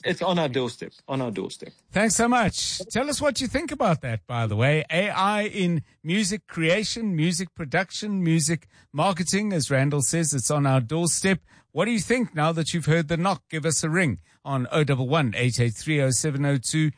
It's on our doorstep. On our doorstep. Thanks so much. Tell us what you think about that, by the way. AI in music creation, music production, music marketing, as Randall says, it's on our doorstep. What do you think now that you've heard the knock? Give us a ring on 011-883-0702,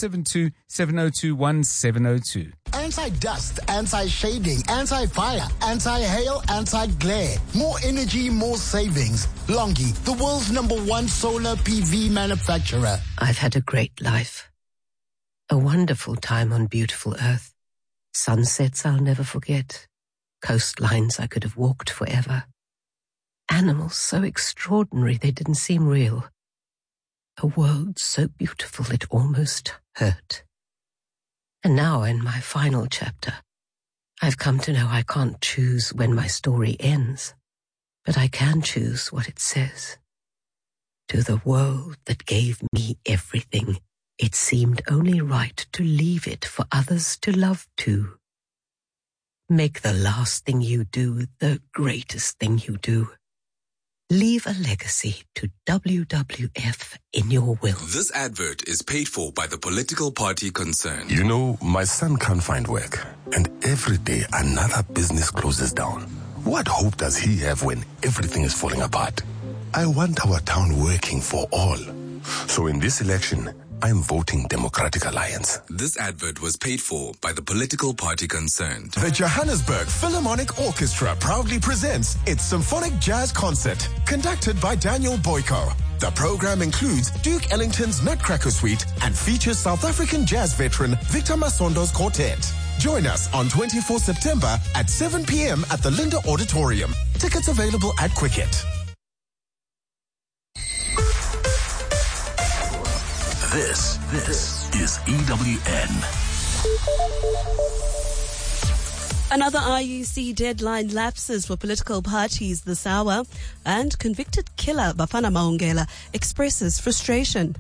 072-702-1702. Anti-dust, anti-shading, anti-fire, anti-hail, anti-glare. More energy, more savings. Longi, the world's #1 solar PV manufacturer. I've had a great life. A wonderful time on beautiful earth. Sunsets I'll never forget. Coastlines I could have walked forever. Animals so extraordinary they didn't seem real. A world so beautiful it almost hurt. And now in my final chapter, I've come to know I can't choose when my story ends, but I can choose what it says. To the world that gave me everything, it seemed only right to leave it for others to love too. Make the last thing you do the greatest thing you do. Leave a legacy to WWF in your will. This advert is paid for by the political party concerned. You know, my son can't find work, and every day another business closes down. What hope does he have when everything is falling apart? I want our town working for all. So in this election, I'm voting Democratic Alliance. This advert was paid for by the political party concerned. The Johannesburg Philharmonic Orchestra proudly presents its Symphonic Jazz Concert, conducted by Daniel Boyko. The program includes Duke Ellington's Nutcracker Suite and features South African jazz veteran Victor Masondo's quartet. Join us on 24 September at 7 p.m. at the Linda Auditorium. Tickets available at Quicket. This is EWN. Another IEC deadline lapses for political parties this hour, and convicted killer Bafana Maungela expresses frustration.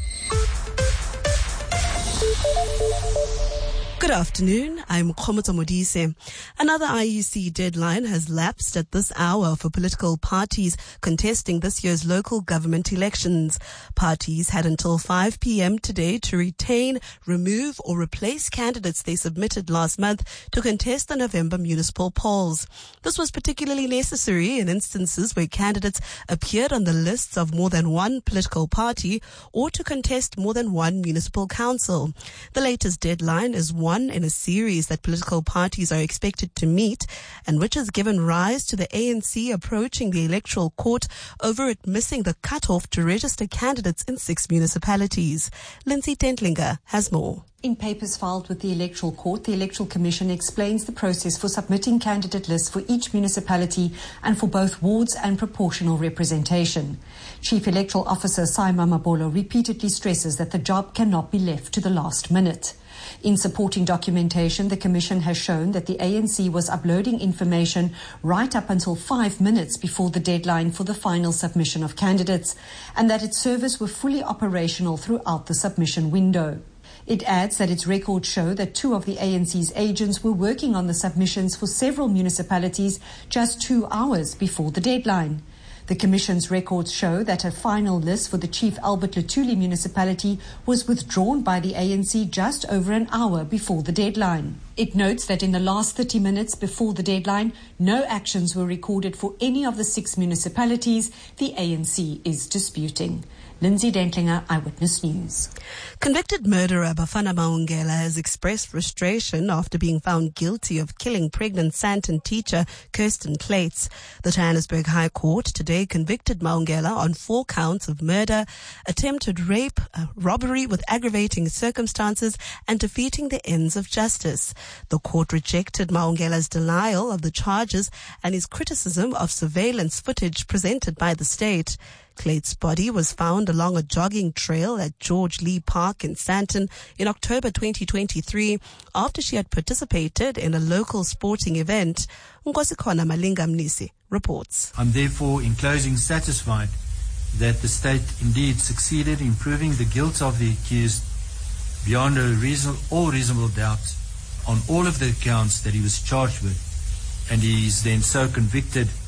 Good afternoon, I'm Khomoto Modise. Another IEC deadline has lapsed at this hour for political parties contesting this year's local government elections. Parties had until 5 p.m. today to retain, remove or replace candidates they submitted last month to contest the November municipal polls. This was particularly necessary in instances where candidates appeared on the lists of more than one political party or to contest more than one municipal council. The latest deadline is one in a series that political parties are expected to meet, and which has given rise to the ANC approaching the Electoral Court over it missing the cutoff to register candidates in 6 municipalities. Lindsay Tentlinger has more. In papers filed with the Electoral Court, the Electoral Commission explains the process for submitting candidate lists for each municipality and for both wards and proportional representation. Chief Electoral Officer Saima Mabolo repeatedly stresses that the job cannot be left to the last minute. In supporting documentation, the Commission has shown that the ANC was uploading information right up until 5 minutes before the deadline for the final submission of candidates, and that its servers were fully operational throughout the submission window. It adds that its records show that 2 of the ANC's agents were working on the submissions for several municipalities just 2 hours before the deadline. The Commission's records show that a final list for the Chief Albert Luthuli municipality was withdrawn by the ANC just over an hour before the deadline. It notes that in the last 30 minutes before the deadline, no actions were recorded for any of the 6 municipalities the ANC is disputing. Lindsay Dentlinger, Eyewitness News. Convicted murderer Bafana Maungela has expressed frustration after being found guilty of killing pregnant Santon teacher Kirsten Clates. The Johannesburg High Court today convicted Maungela on 4 counts of murder, attempted rape, robbery with aggravating circumstances, and defeating the ends of justice. The court rejected Maungela's denial of the charges and his criticism of surveillance footage presented by the state. Clate's body was found along a jogging trail at George Lee Park in Santon in October 2023 after she had participated in a local sporting event. Nkosikhona Malinga Mnisi reports. I'm therefore, in closing, satisfied that the state indeed succeeded in proving the guilt of the accused beyond all reasonable doubt on all of the counts that he was charged with, and he is then so convicted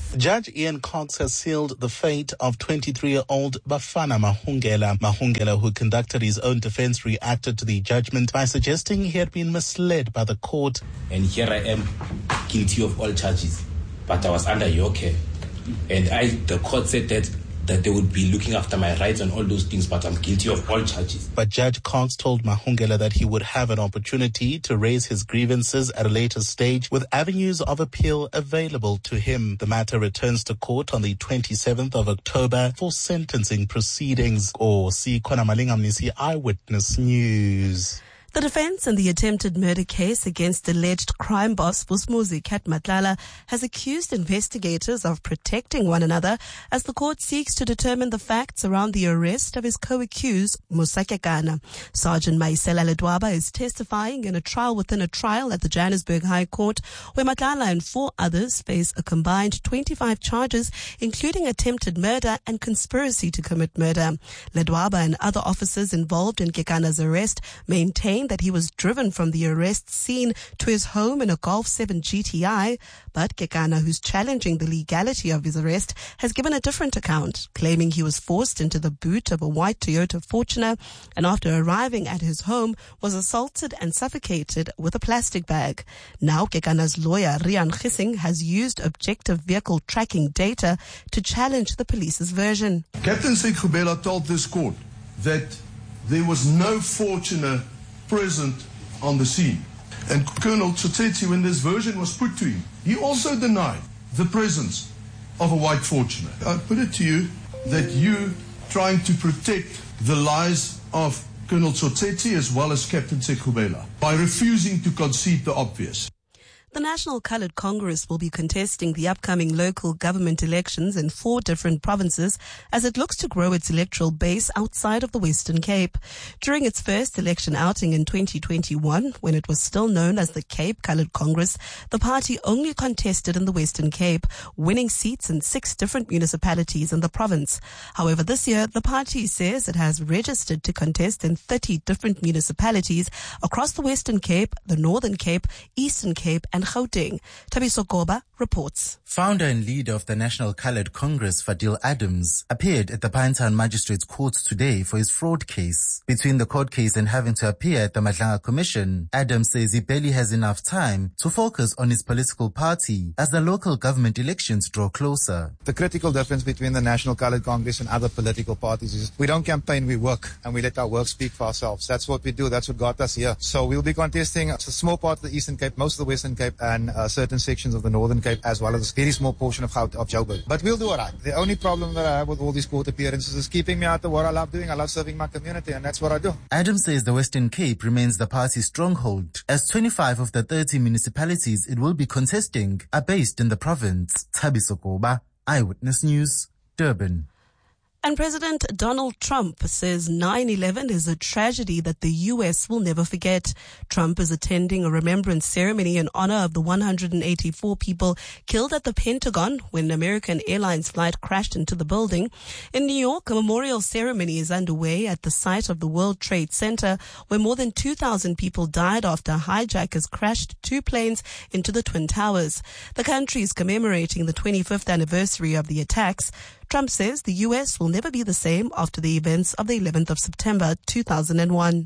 Judge Ian Cox has sealed the fate of 23-year-old Bafana Mahungela. Mahungela, who conducted his own defense, reacted to the judgment by suggesting he had been misled by the court. And here I am, guilty of all charges, but I was under your care. And the court said that they would be looking after my rights and all those things, but I'm guilty of all charges. But Judge Cox told Mahungela that he would have an opportunity to raise his grievances at a later stage with avenues of appeal available to him. The matter returns to court on the 27th of October for sentencing proceedings. See Kona Malingamnisi, Eyewitness News. The defense in the attempted murder case against alleged crime boss Vusmuzi Kat Matlala has accused investigators of protecting one another as the court seeks to determine the facts around the arrest of his co-accused Musa Kekana. Sergeant Maisela Ledwaba is testifying in a trial within a trial at the Johannesburg High Court, where Matlala and 4 others face a combined 25 charges, including attempted murder and conspiracy to commit murder. Ledwaba and other officers involved in Kekana's arrest maintain that he was driven from the arrest scene to his home in a Golf 7 GTI, but Kekana, who's challenging the legality of his arrest, has given a different account, claiming he was forced into the boot of a white Toyota Fortuner and after arriving at his home was assaulted and suffocated with a plastic bag. Now Kekana's lawyer Rian Gissing has used objective vehicle tracking data to challenge the police's version. Captain Sekhubela told this court that there was no Fortuner present on the scene. And Colonel Tsotetsi, when this version was put to him, he also denied the presence of a white Fortuner. I put it to you that you trying to protect the lies of Colonel Tsotetsi as well as Captain Sekhubela by refusing to concede the obvious. The National Coloured Congress will be contesting the upcoming local government elections in 4 different provinces as it looks to grow its electoral base outside of the Western Cape. During its first election outing in 2021, when it was still known as the Cape Coloured Congress, the party only contested in the Western Cape, winning seats in 6 different municipalities in the province. However, this year, the party says it has registered to contest in 30 different municipalities across the Western Cape, the Northern Cape, Eastern Cape, and Gauteng. Tabiso Goba reports. Founder and leader of the National Coloured Congress, Fadil Adams, appeared at the Pinetown Magistrates Court today for his fraud case. Between the court case and having to appear at the Madlanga Commission, Adams says he barely has enough time to focus on his political party as the local government elections draw closer. The critical difference between the National Coloured Congress and other political parties is we don't campaign, we work, and we let our work speak for ourselves. That's what we do. That's what got us here. So we'll be contesting a small part of the Eastern Cape, most of the Western Cape, and certain sections of the Northern Cape, as well as a very small portion of Joburg. But we'll do all right. The only problem that I have with all these court appearances is keeping me out of what I love doing. I love serving my community, and that's what I do. Adams says the Western Cape remains the party's stronghold, as 25 of the 30 municipalities it will be contesting are based in the province. Thabiso Koba, Eyewitness News, Durban. And President Donald Trump says 9/11 is a tragedy that the U.S. will never forget. Trump is attending a remembrance ceremony in honor of the 184 people killed at the Pentagon when an American Airlines flight crashed into the building. In New York, a memorial ceremony is underway at the site of the World Trade Center, where more than 2,000 people died after hijackers crashed 2 planes into the Twin Towers. The country is commemorating the 25th anniversary of the attacks. Trump says the U.S. will never be the same after the events of the 11th of September 2001.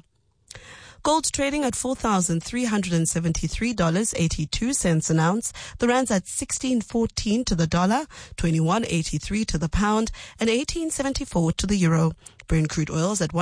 Gold's trading at $4,373.82 an ounce. The rand's at 16.14 to the dollar, 21.83 to the pound, and 18.74 to the euro. Brent crude oil's at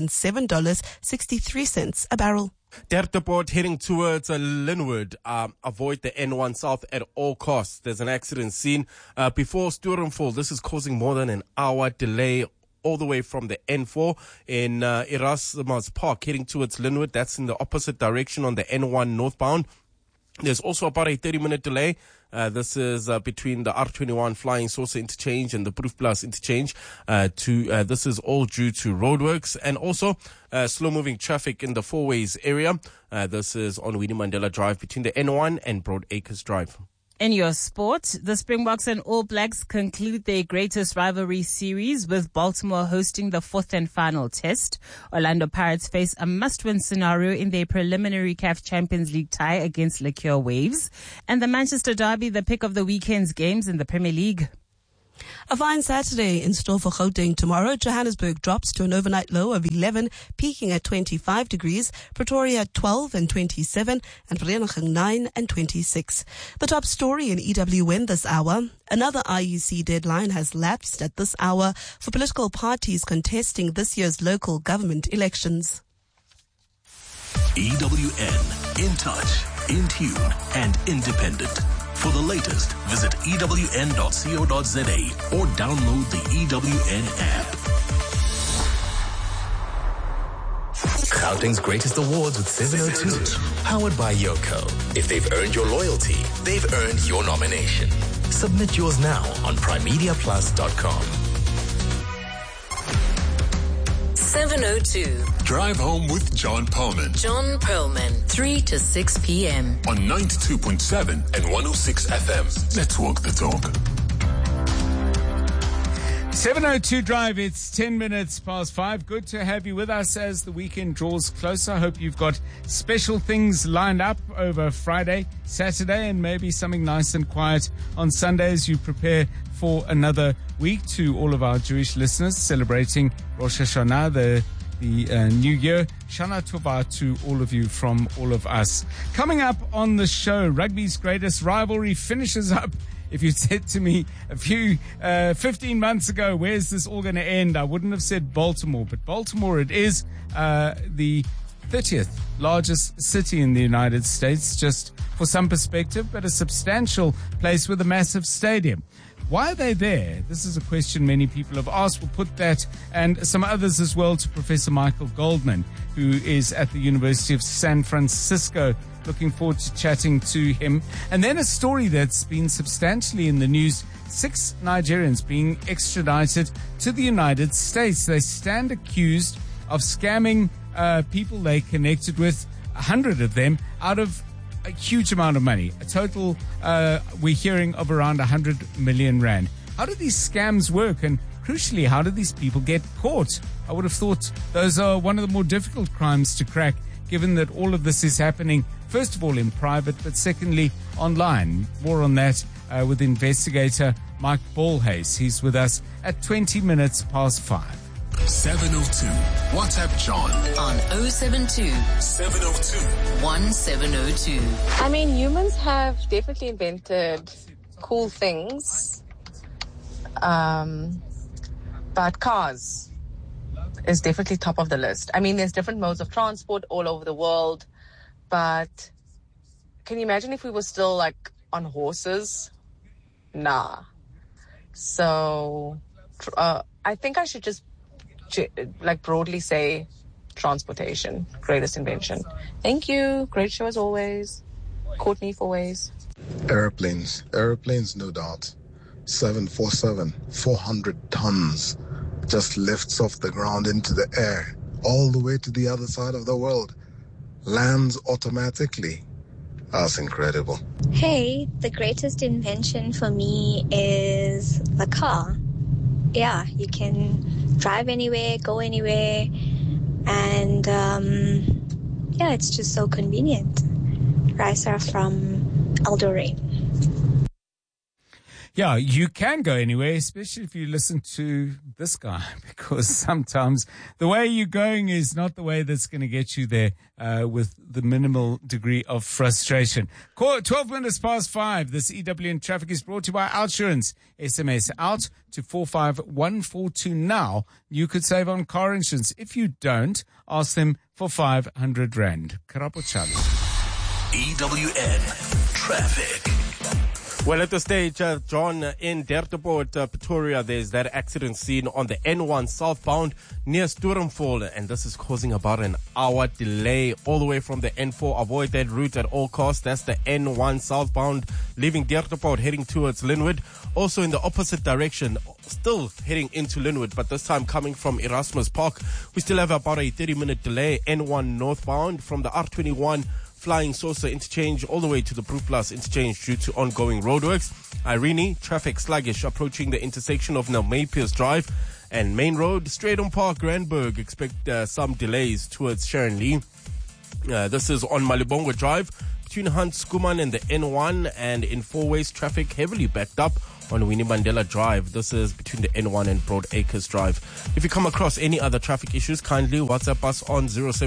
$107.63 a barrel. Derteport heading towards Linwood. Avoid the N1 South at all costs. There's an accident scene before Sturenfall. This is causing more than an hour delay all the way from the N4 in Erasmus Park heading towards Linwood. That's in the opposite direction on the N1 northbound. There's also about a 30-minute delay. This is between the R21 Flying Saucer interchange and the Proof Plus interchange. This is all due to roadworks and also slow-moving traffic in the Four Ways area. This is on Winnie Mandela Drive between the N1 and Broad Acres Drive. In your sport, the Springboks and All Blacks conclude their greatest rivalry series with Baltimore hosting the fourth and final test. Orlando Pirates face a must-win scenario in their preliminary CAF Champions League tie against Liqueur Waves. And the Manchester Derby, the pick of the weekend's games in the Premier League. A fine Saturday in store for Gauteng tomorrow. Johannesburg drops to an overnight low of 11, peaking at 25 degrees. Pretoria 12 and 27, and Vereeniging 9 and 26. The top story in EWN this hour. Another IEC deadline has lapsed at this hour for political parties contesting this year's local government elections. EWN, in touch, in tune, and independent. For the latest, visit ewn.co.za or download the EWN app. Gauteng's greatest awards with 702. Powered by Yoko. If they've earned your loyalty, they've earned your nomination. Submit yours now on primediaplus.com. 702. Drive home with John Perlman. John Perlman, 3 to 6 p.m. on 92.7 and 106 FM. Let's walk the talk. 702 Drive, it's 10 minutes past 5. Good to have you with us as the weekend draws closer. I hope you've got special things lined up over Friday, Saturday, and maybe something nice and quiet on Sunday as you prepare for another week. To all of our Jewish listeners celebrating Rosh Hashanah, the New Year, Shana Tova to all of you from all of us. Coming up on the show, rugby's greatest rivalry finishes up. If you'd said to me a few 15 months ago, where's this all going to end, I wouldn't have said Baltimore. But Baltimore it is, the 30th largest city in the United States, just for some perspective, but a substantial place with a massive stadium. Why are they there? This is a question many people have asked. We'll put that and some others as well to Professor Michael Goldman, who is at the University of San Francisco. Looking forward to chatting to him. And then a story that's been substantially in the news. 6 Nigerians being extradited to the United States. They stand accused of scamming people they connected with, 100 of them, out of a huge amount of money. A total, we're hearing, of around 100 million rand. How do these scams work? And crucially, how do these people get caught? I would have thought those are one of the more difficult crimes to crack, given that all of this is happening, first of all, in private, but secondly, online. More on that with investigator Mike Ballhays. He's with us at 20 minutes past 5. 702. WhatsApp John on 072 702 1702. I mean, humans have definitely invented cool things, but cars is definitely top of the list. I mean, there's different modes of transport all over the world, but can you imagine if we were still like on horses? Nah. So I think I should just like broadly say transportation, greatest invention. Thank you. Great show as always. Courtney for ways. Airplanes, no doubt. 747, 400 tons, just lifts off the ground into the air, all the way to the other side of the world. Lands automatically. That's incredible. Hey, the greatest invention for me is the car. Yeah, you can drive anywhere, go anywhere, and yeah, it's just so convenient. Raisa from Eldoret. Yeah, you can go anywhere, especially if you listen to this guy, because sometimes the way you're going is not the way that's going to get you there with the minimal degree of frustration. 12 minutes past 5. This EWN traffic is brought to you by Outsurance. SMS out to 45142 now. You could save on car insurance. If you don't, ask them for 500 Rand. Karapo Chalo. EWN Traffic. Well, at the stage, John, in Derteport, Pretoria, there's that accident scene on the N1 southbound near Sturmfall, and this is causing about an hour delay all the way from the N4. Avoid that route at all costs. That's the N1 southbound, leaving Derteport, heading towards Linwood. Also in the opposite direction, still heading into Linwood, but this time coming from Erasmus Park. We still have about a 30-minute delay, N1 northbound from the R21 Flying Saucer interchange all the way to the Proof Plus interchange due to ongoing roadworks. Irene, traffic sluggish approaching the intersection of Nelmapiers Drive and Main Road. Stratham Park, Randburg, expect some delays towards Sharon Lee. This is on Malibongo Drive between Hunt, Skuman and the N1, and in four-ways traffic heavily backed up on Winnie Mandela Drive. This is between the N1 and Broad Acres Drive. If you come across any other traffic issues, kindly WhatsApp us on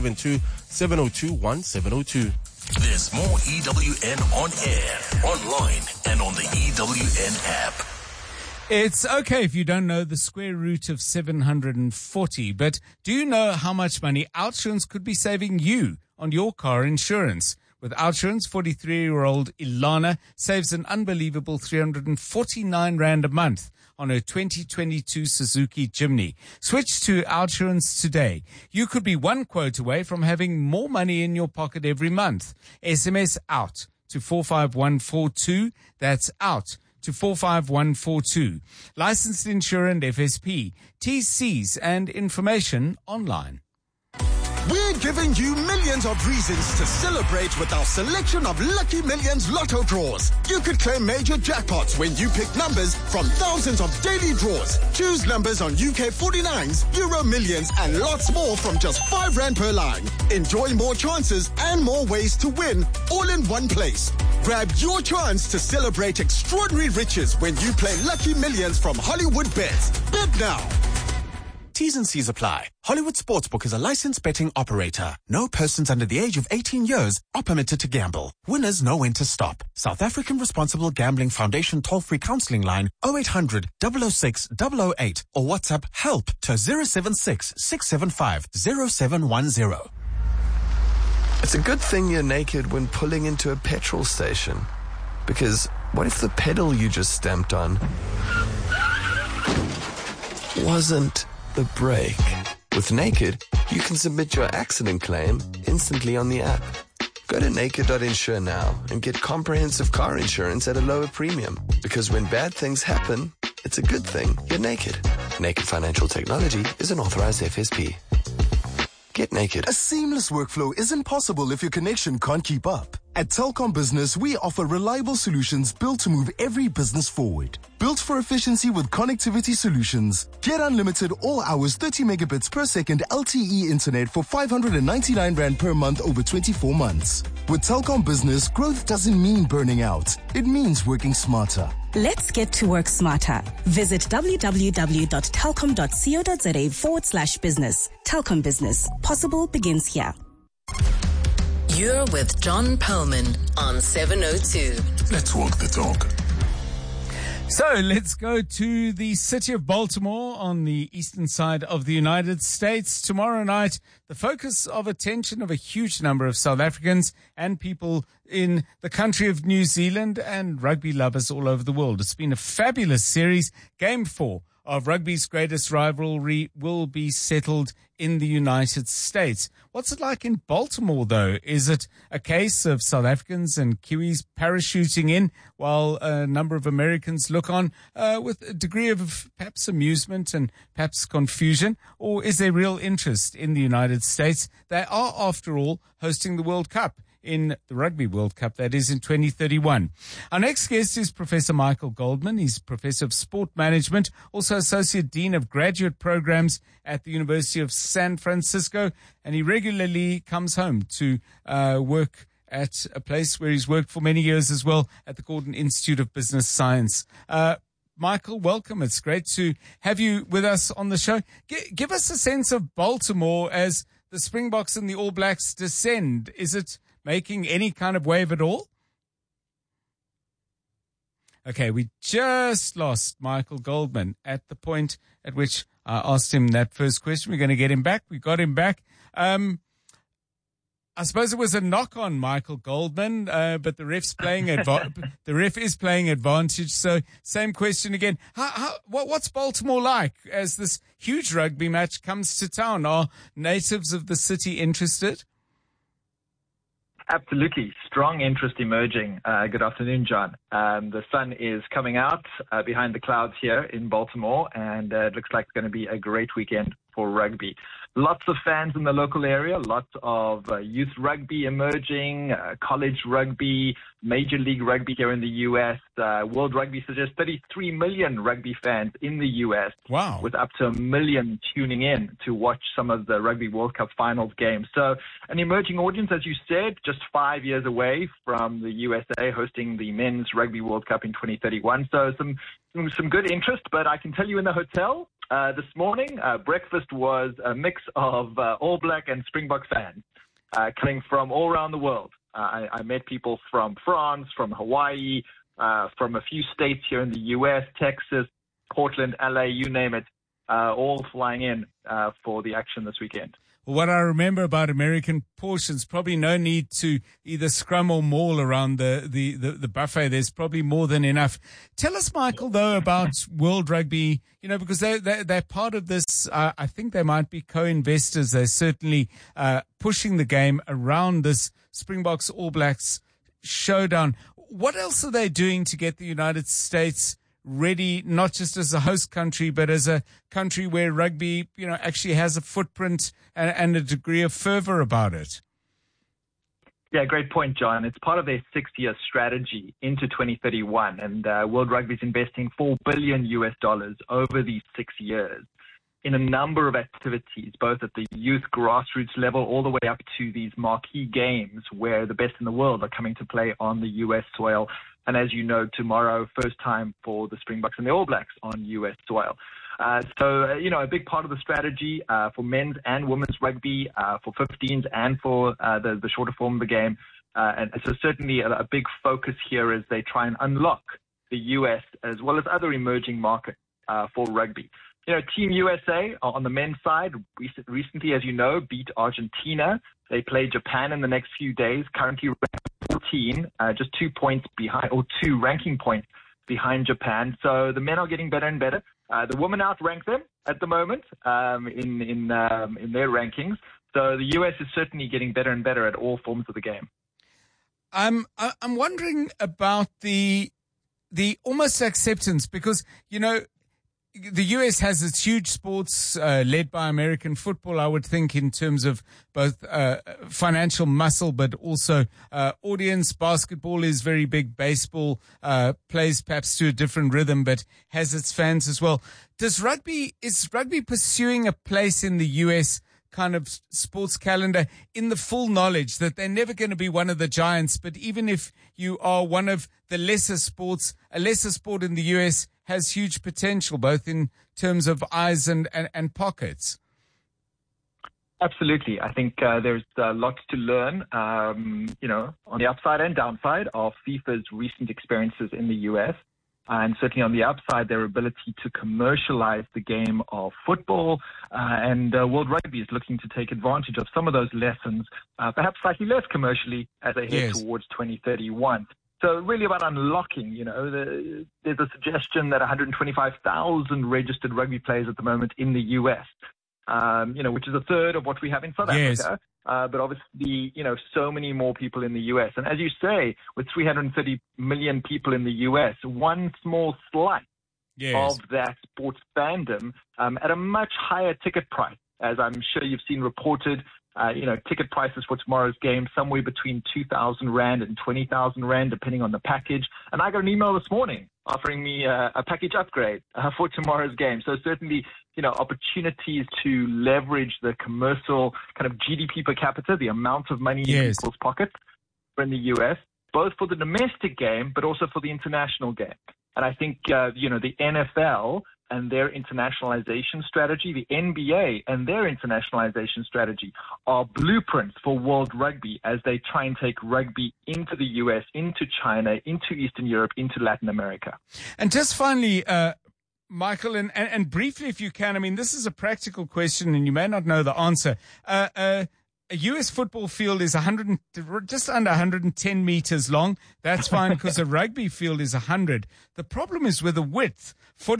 072-702-1702. There's more EWN on air, online, and on the EWN app. It's okay if you don't know the square root of 740, but do you know how much money OUTsurance could be saving you on your car insurance? With OUTsurance, 43-year-old Ilana saves an unbelievable 349 Rand a month on her 2022 Suzuki Jimny. Switch to OUTsurance today. You could be one quote away from having more money in your pocket every month. SMS OUT to 45142. That's OUT to 45142. Licensed insurer and FSP. TCs and information online. We're giving you millions of reasons to celebrate with our selection of Lucky Millions Lotto draws. You could claim major jackpots when you pick numbers from thousands of daily draws. Choose numbers on UK 49s, Euro Millions, and lots more from just 5 Rand per line. Enjoy more chances and more ways to win, all in one place. Grab your chance to celebrate extraordinary riches when you play Lucky Millions from Hollywood Bets. Bet now. T's and C's apply. Hollywood Sportsbook is a licensed betting operator. No persons under the age of 18 years are permitted to gamble. Winners know when to stop. South African Responsible Gambling Foundation toll-free counseling line 0800 006 008 or WhatsApp help to 076 675 0710. It's a good thing you're naked when pulling into a petrol station. Because what if the pedal you just stamped on wasn't the brake? With Naked, you can submit your accident claim instantly on the app. Go to naked.insure now and get comprehensive car insurance at a lower premium. Because when bad things happen, it's a good thing you're naked. Naked Financial Technology is an authorized FSP. Get naked. A seamless workflow isn't possible if your connection can't keep up. At Telkom Business, we offer reliable solutions built to move every business forward. Built for efficiency with connectivity solutions. Get unlimited all hours 30 megabits per second LTE internet for 599 Rand per month over 24 months. With Telkom Business, growth doesn't mean burning out. It means working smarter. Let's get to work smarter. Visit www.telkom.co.za/business. Telkom Business. Possible begins here. You're with John Perlman on 702. Let's walk the talk. So let's go to the city of Baltimore on the eastern side of the United States. Tomorrow night, the focus of attention of a huge number of South Africans and people in the country of New Zealand and rugby lovers all over the world. It's been a fabulous series. Game 4 of rugby's greatest rivalry will be settled in the United States. What's it like in Baltimore, though? Is it a case of South Africans and Kiwis parachuting in while a number of Americans look on with a degree of perhaps amusement and perhaps confusion? Or is there real interest in the United States? They are, after all, hosting the World Cup. In the Rugby World Cup, that is in 2031. Our next guest is Professor Michael Goldman. He's Professor of Sport Management, also Associate Dean of Graduate Programs at the University of San Francisco, and he regularly comes home to work at a place where he's worked for many years as well, at the Gordon Institute of Business Science. Michael, welcome. It's great to have you with us on the show. Give us a sense of Baltimore as the Springboks and the All Blacks descend. Is it making any kind of wave at all? Okay, we just lost Michael Goldman at the point at which I asked him that first question. We're going to get him back. We got him back. I suppose it was a knock on Michael Goldman, but the ref's playing the ref is playing advantage. So same question again. What's Baltimore like as this huge rugby match comes to town? Are natives of the city interested? Absolutely. Strong interest emerging. Good afternoon, John. The sun is coming out behind the clouds here in Baltimore, and it looks like it's going to be a great weekend for rugby. lots of fans in the local area, lots of youth rugby emerging, college rugby, Major League Rugby here in the U.S. World Rugby suggests 33 million rugby fans in the U.S. Wow. With up to 1 million tuning in to watch some of the Rugby World Cup finals games. So an emerging audience, as you said, just 5 years away from the USA hosting the Men's Rugby World Cup in 2031. So some good interest, but I can tell you in the hotel this morning, breakfast was a mix of All Black and Springbok fans coming from all around the world. I met people from France, from Hawaii, from a few states here in the U.S., Texas, Portland, LA, you name it, all flying in for the action this weekend. What I remember about American portions, probably no need to either scrum or maul around the buffet. There's probably more than enough. Tell us, Michael, though, about World Rugby, because they're part of this. I think they might be co-investors. They're certainly pushing the game around this Springboks All Blacks showdown. What else are they doing to get the United States ready, not just as a host country, but as a country where rugby, actually has a footprint and a degree of fervor about it? Yeah, great point, John. It's part of their 6-year strategy into 2031, and World Rugby is investing $4 billion over these 6 years in a number of activities, both at the youth grassroots level all the way up to these marquee games where the best in the world are coming to play on the U.S. soil. And as you know, tomorrow, first time for the Springboks and the All Blacks on U.S. soil. So, a big part of the strategy for men's and women's rugby, for 15s and for the shorter form of the game. And so certainly a big focus here as they try and unlock the U.S. as well as other emerging markets for rugby. Team USA on the men's side recently, as you know, beat Argentina. They play Japan in the next few days, currently ranked 14, just 2 points behind, or 2 ranking points behind Japan. So the men are getting better and better. The women outrank them at the moment in their rankings. So the US is certainly getting better and better at all forms of the game. I'm wondering about the almost acceptance, because the U.S. has its huge sports led by American football, I would think, in terms of both financial muscle, but also audience. Basketball is very big. Baseball plays perhaps to a different rhythm, but has its fans as well. Is rugby pursuing a place in the U.S. kind of sports calendar in the full knowledge that they're never going to be one of the giants, but even if you are one of the lesser sports, a lesser sport in the U.S. has huge potential, both in terms of eyes and pockets? Absolutely. I think there's lots to learn, on the upside and downside of FIFA's recent experiences in the U.S. And certainly on the upside, their ability to commercialize the game of football. And World Rugby is looking to take advantage of some of those lessons, perhaps slightly less commercially as they head towards 2031. So really about unlocking, there's a suggestion that 125,000 registered rugby players at the moment in the U.S., which is a third of what we have in South Africa. But obviously, so many more people in the U.S. And as you say, with 330 million people in the U.S., one small slice of that sports fandom at a much higher ticket price, as I'm sure you've seen reported. Ticket prices for tomorrow's game, somewhere between 2,000 Rand and 20,000 Rand, depending on the package. And I got an email this morning offering me a package upgrade for tomorrow's game. So certainly, opportunities to leverage the commercial kind of GDP per capita, the amount of money in people's pockets in the U.S., both for the domestic game, but also for the international game. And I think, the NFL and their internationalization strategy, the NBA and their internationalization strategy are blueprints for World Rugby as they try and take rugby into the US, into China, into Eastern Europe, into Latin America. And just finally, Michael, and briefly if you can, I mean, this is a practical question and you may not know the answer. A U.S. football field is just under 110 meters long. That's fine because a rugby field is 100. The problem is with the width,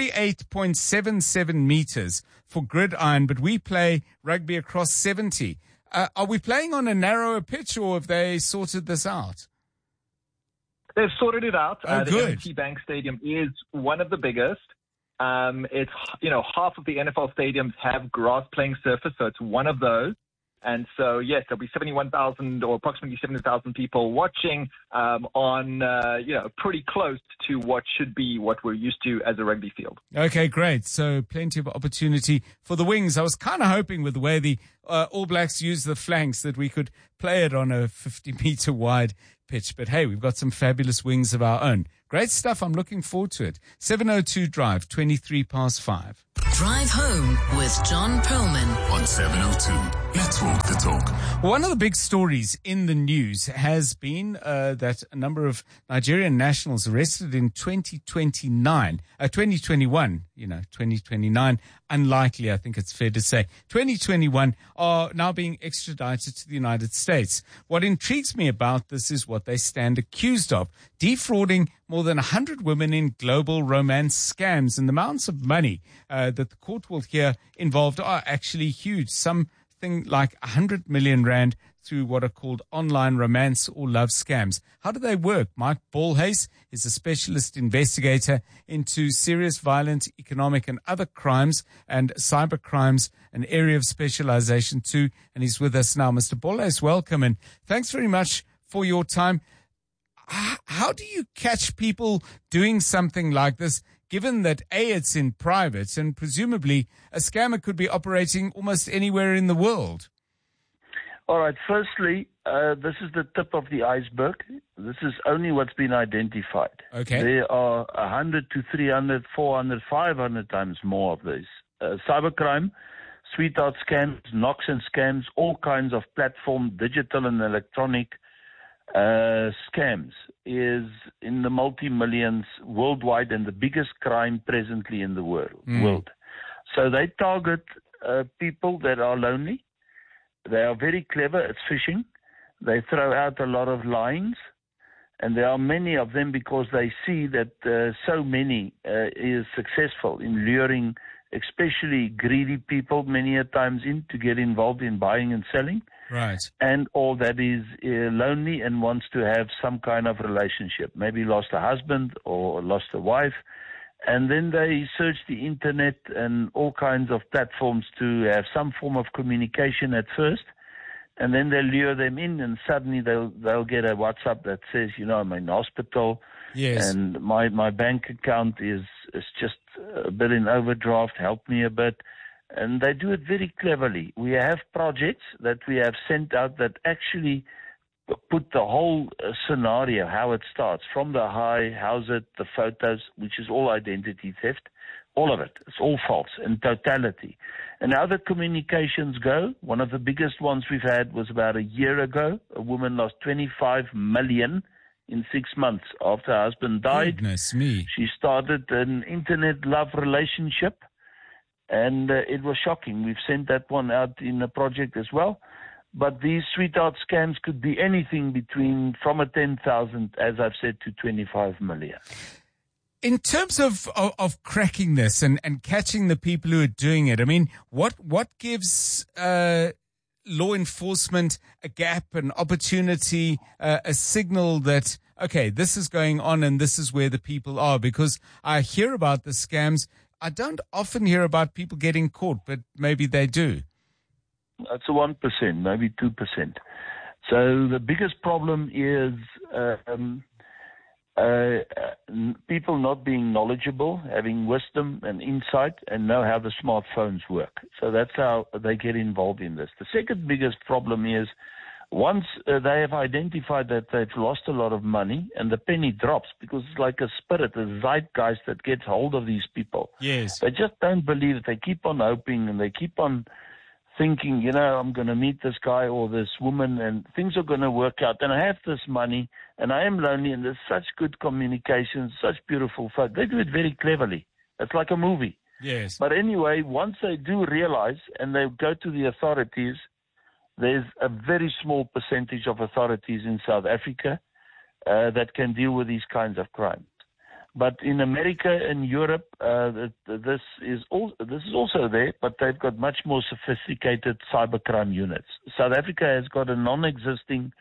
48.77 meters for gridiron, but we play rugby across 70. Are we playing on a narrower pitch, or have they sorted this out? They've sorted it out. Oh, the good. M&T Bank Stadium is one of the biggest. It's, half of the NFL stadiums have grass playing surface, so it's one of those. And so, yes, there'll be 71,000 or approximately 70,000 people watching pretty close to what should be what we're used to as a rugby field. Okay, great. So plenty of opportunity for the wings. I was kind of hoping with the way the All Blacks use the flanks that we could play it on a 50-meter wide pitch. But, hey, we've got some fabulous wings of our own. Great stuff. I'm looking forward to it. 7:02 Drive, 5:23. Drive home with John Perlman on 702. Let's walk the talk. One of the big stories in the news has been that a number of Nigerian nationals arrested in 2021, 2029, unlikely, I think it's fair to say, 2021 are now being extradited to the United States. What intrigues me about this is what they stand accused of: defrauding more than 100 women in global romance scams, and the amounts of money that the court will hear involved are actually huge. Something like 100 million rand through what are called online romance or love scams. How do they work? Mike Ballhace is a specialist investigator into serious violent, economic and other crimes and cyber crimes, an area of specialization too, and he's with us now. Mr. Ballhace, welcome, and thanks very much for your time. How do you catch people doing something like this, given that, A, it's in private, and presumably a scammer could be operating almost anywhere in the world? All right. Firstly, this is the tip of the iceberg. This is only what's been identified. Okay. There are 100 to 300, 400, 500 times more of these. Cybercrime, sweetheart scams, knocks and scams, all kinds of platform, digital and electronic scams is in the multi-millions worldwide and the biggest crime presently in the world. So they target people that are lonely. They are very clever at phishing. They throw out a lot of lines, and there are many of them because they see that so many is successful in luring especially greedy people many a times in to get involved in buying and selling. Right. And all that is lonely and wants to have some kind of relationship. Maybe lost a husband or lost a wife. And then they search the internet and all kinds of platforms to have some form of communication at first. And then they lure them in, and suddenly they'll get a WhatsApp that says, I'm in hospital. Yes. And my bank account is just a bit in overdraft. Help me a bit. And they do it very cleverly. We have projects that we have sent out that actually put the whole scenario, how it starts, from the how's it, the photos, which is all identity theft, all of it. It's all false in totality. And how the communications go, one of the biggest ones we've had was about a year ago. A woman lost 25 million in 6 months after her husband died. Goodness me. She started an internet love relationship, and it was shocking. We've sent that one out in a project as well. But these sweetheart scams could be anything from a 10,000, as I've said, to 25 million. In terms of cracking this and catching the people who are doing it, I mean, what gives law enforcement a gap, an opportunity, a signal that, okay, this is going on and this is where the people are? Because I hear about the scams. I don't often hear about people getting caught, but maybe they do. That's 1%, maybe 2%. So the biggest problem is people not being knowledgeable, having wisdom and insight, and know how the smartphones work. So that's how they get involved in this. The second biggest problem is once they have identified that they've lost a lot of money, and the penny drops, because it's like a spirit, a zeitgeist that gets hold of these people. Yes. They just don't believe it. They keep on hoping, and they keep on thinking, I'm going to meet this guy or this woman and things are going to work out. And I have this money and I am lonely and there's such good communication, such beautiful folk. They do it very cleverly. It's like a movie. Yes. But anyway, once they do realize and they go to the authorities, there's a very small percentage of authorities in South Africa that can deal with these kinds of crimes. But in America and Europe, this is also there, but they've got much more sophisticated cybercrime units. South Africa has got a non-existing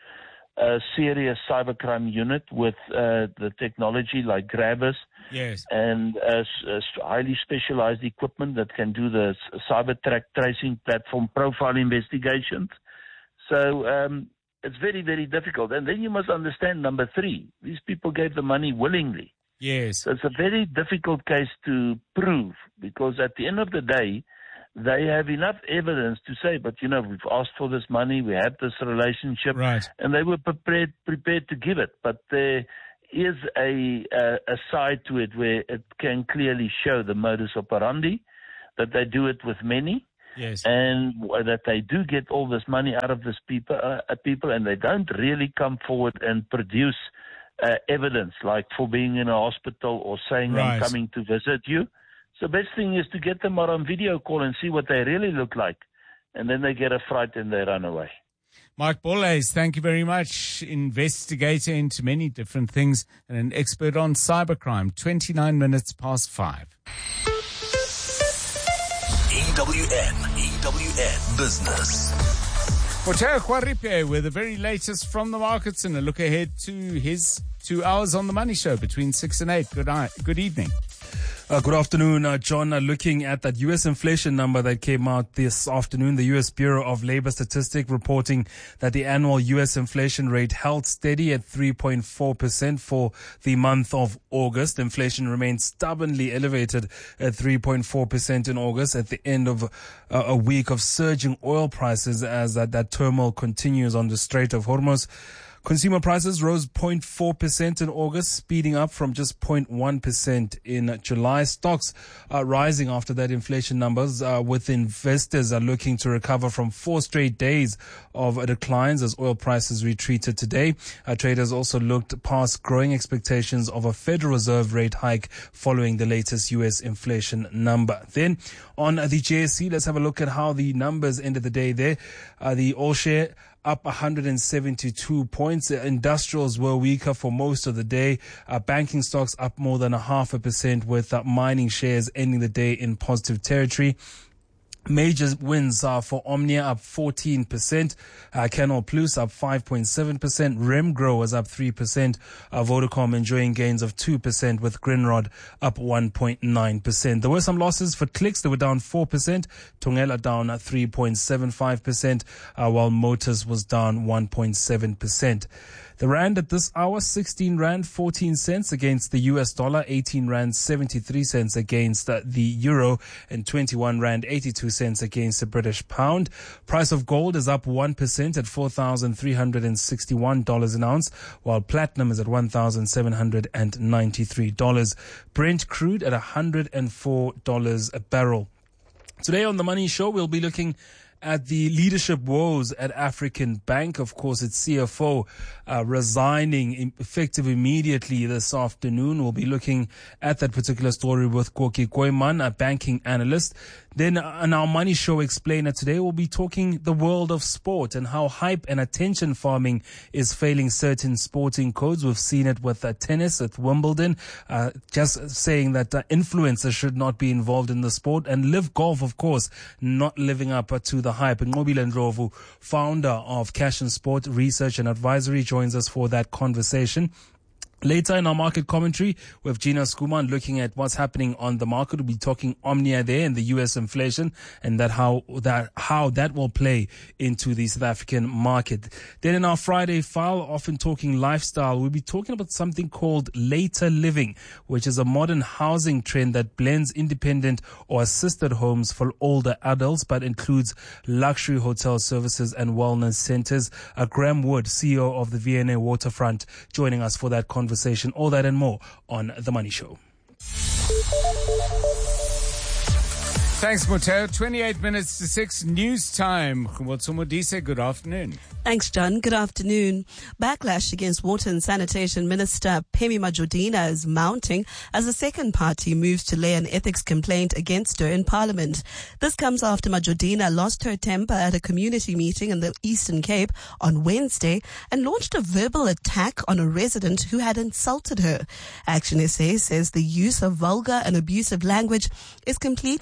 a serious cybercrime unit with the technology like grabbers. Yes. And highly specialized equipment that can do the cyber track tracing platform profile investigations. So it's very, very difficult. And then you must understand, number 3, these people gave the money willingly. Yes. So it's a very difficult case to prove, because at the end of the day, they have enough evidence to say, but we've asked for this money, we had this relationship, right, and they were prepared to give it. But there is a side to it where it can clearly show the modus operandi, that they do it with many, yes, and that they do get all this money out of this people, and they don't really come forward and produce evidence, like for being in a hospital or saying right, I'm coming to visit you. So the best thing is to get them out on video call and see what they really look like. And then they get a fright and they run away. Mike Bolhuis, thank you very much. Investigator into many different things and an expert on cybercrime. 29 minutes past 5. EWN Business. Moteo Kwaripe with the very latest from the markets and a look ahead to his 2 hours on the Money Show between 6 and 8. Good evening. Good afternoon, John. Looking at that U.S. inflation number that came out this afternoon, the U.S. Bureau of Labor Statistics reporting that the annual U.S. inflation rate held steady at 3.4% for the month of August. Inflation remains stubbornly elevated at 3.4% in August at the end of a week of surging oil prices as that turmoil continues on the Strait of Hormuz. Consumer prices rose 0.4% in August, speeding up from just 0.1% in July. Stocks are rising after that inflation numbers, with investors are looking to recover from 4 straight days of declines as oil prices retreated today. Traders also looked past growing expectations of a Federal Reserve rate hike following the latest U.S. inflation number. Then on the JSE, let's have a look at how the numbers ended the day there. The all share up 172 points. Industrials were weaker for most of the day. Banking stocks up more than 0.5%, with mining shares ending the day in positive territory. Major wins are for Omnia up 14%, Canal Plus up 5.7%, Remgro was up 3%, Vodacom enjoying gains of 2%, with Grindrod up 1.9%. There were some losses for Clicks. They were down 4%, Tongela down 3.75%, while Motors was down 1.7%. The rand at this hour, 16 rand 14 cents against the US dollar, 18 rand 73 cents against the euro, and 21 rand 82 cents against the British pound. Price of gold is up 1% at $4,361 an ounce, while platinum is at $1,793. Brent crude at $104 a barrel. Today on The Money Show, we'll be looking at the leadership woes at African Bank. Of course, its CFO resigning effective immediately this afternoon. We'll be looking at that particular story with Koki Koiman, a banking analyst. Then on our Money Show Explainer today, we'll be talking the world of sport and how hype and attention farming is failing certain sporting codes. We've seen it with tennis at Wimbledon, just saying that influencers should not be involved in the sport, and Live Golf, of course, not living up to the hype. And Nqobile Ndlovu, founder of Cash and Sport Research and Advisory, joins us for that conversation. Later in our market commentary, we have Gina Skuman looking at what's happening on the market. We'll be talking Omnia there and the U.S. inflation, and how that will play into the South African market. Then in our Friday file, often talking lifestyle, we'll be talking about something called later living, which is a modern housing trend that blends independent or assisted homes for older adults, but includes luxury hotel services and wellness centers. Graham Wood, CEO of the V&A Waterfront, joining us for that conversation. All that and more on The Money Show. Thanks, Moteo. 28 minutes to 6, news time. Modise, good afternoon. Thanks, John. Good afternoon. Backlash against Water and Sanitation Minister Phemi Majodina is mounting as the second party moves to lay an ethics complaint against her in Parliament. This comes after Majodina lost her temper at a community meeting in the Eastern Cape on Wednesday and launched a verbal attack on a resident who had insulted her. Action SA says the use of vulgar and abusive language is completely at odds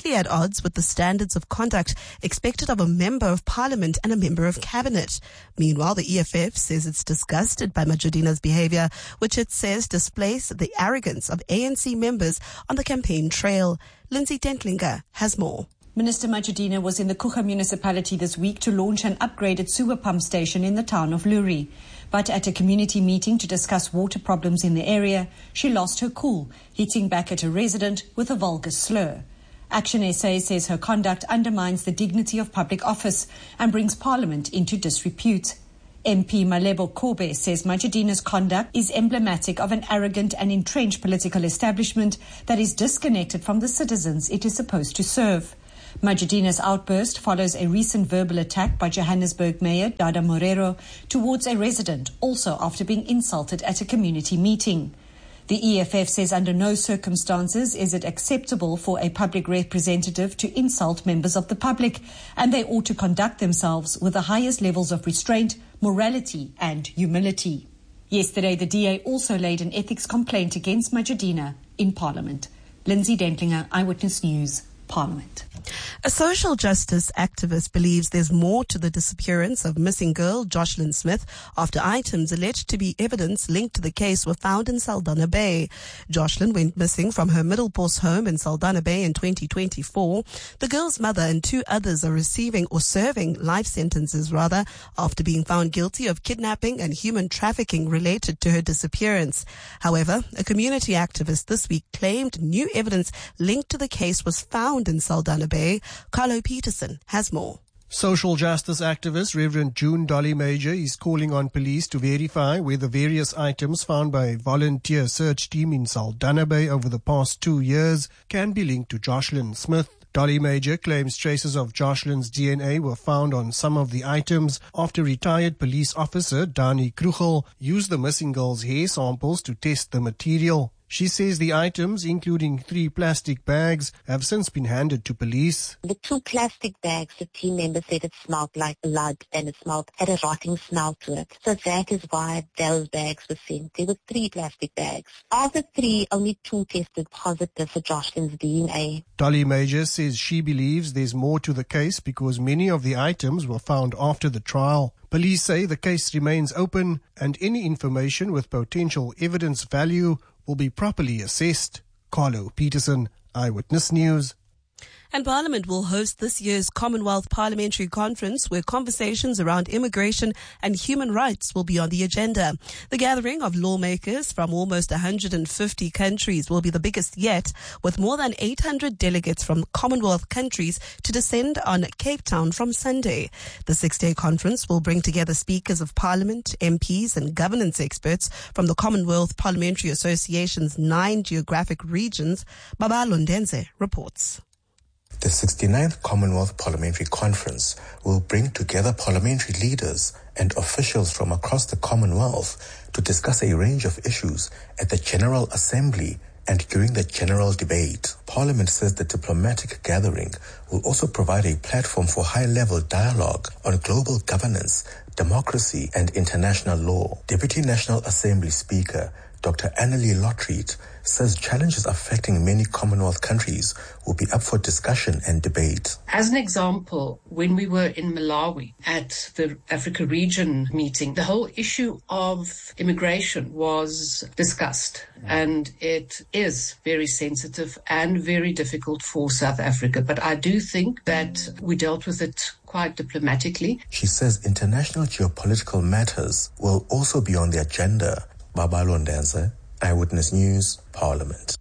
odds with the standards of conduct expected of a member of parliament and a member of cabinet. Meanwhile, the EFF says it's disgusted by Majudina's behavior, which it says displays the arrogance of ANC members on the campaign trail. Lindsay Dentlinger has more. Minister Majudina was in the Kucha municipality this week to launch an upgraded sewer pump station in the town of Luri. But at a community meeting to discuss water problems in the area, she lost her cool, hitting back at a resident with a vulgar slur. Action SA says her conduct undermines the dignity of public office and brings Parliament into disrepute. MP Malebo Kobe says Majudina's conduct is emblematic of an arrogant and entrenched political establishment that is disconnected from the citizens it is supposed to serve. Majudina's outburst follows a recent verbal attack by Johannesburg Mayor Dada Morero towards a resident, also after being insulted at a community meeting. The EFF says under no circumstances is it acceptable for a public representative to insult members of the public, and they ought to conduct themselves with the highest levels of restraint, morality and humility. Yesterday, the DA also laid an ethics complaint against Majudina in Parliament. Lindsay Dentlinger, Eyewitness News, Parliament. A social justice activist believes there's more to the disappearance of missing girl Jocelyn Smith after items alleged to be evidence linked to the case were found in Saldanha Bay. Jocelyn went missing from her Middelpos home in Saldanha Bay in 2024. The girl's mother and 2 others are receiving or serving life sentences after being found guilty of kidnapping and human trafficking related to her disappearance. However, a community activist this week claimed new evidence linked to the case was found in Saldanha Bay. Carlo Peterson has more. Social justice activist Reverend June Dolly Major is calling on police to verify whether various items found by a volunteer search team in Saldanha Bay over the past 2 years can be linked to Jocelyn Smith. Dolly Major claims traces of Jocelyn's DNA were found on some of the items after retired police officer Dani Krugel used the missing girl's hair samples to test the material. She says the items, including 3 plastic bags, have since been handed to police. The 2 plastic bags, the team member said it smelled like blood and it had a rotting smell to it. So that is why those bags were sent. There were 3 plastic bags. Of the 3, only 2 tested positive for Jocelyn's DNA. Dolly Major says she believes there's more to the case because many of the items were found after the trial. Police say the case remains open and any information with potential evidence value will be properly assessed. Carlo Peterson, Eyewitness News. And Parliament will host this year's Commonwealth Parliamentary Conference, where conversations around immigration and human rights will be on the agenda. The gathering of lawmakers from almost 150 countries will be the biggest yet, with more than 800 delegates from Commonwealth countries to descend on Cape Town from Sunday. The 6-day conference will bring together speakers of Parliament, MPs and governance experts from the Commonwealth Parliamentary Association's 9 geographic regions. Babalo Ndenze reports. The 69th Commonwealth Parliamentary Conference will bring together parliamentary leaders and officials from across the Commonwealth to discuss a range of issues at the General Assembly and during the general debate. Parliament says the diplomatic gathering will also provide a platform for high-level dialogue on global governance, democracy and international law. Deputy National Assembly Speaker Dr. Annelie Lottreet says challenges affecting many Commonwealth countries will be up for discussion and debate. As an example, when we were in Malawi at the Africa Region meeting, the whole issue of immigration was discussed, and it is very sensitive and very difficult for South Africa. But I do think that we dealt with it quite diplomatically. She says international geopolitical matters will also be on the agenda. Babalo Ndenze, Eyewitness News, Parliament.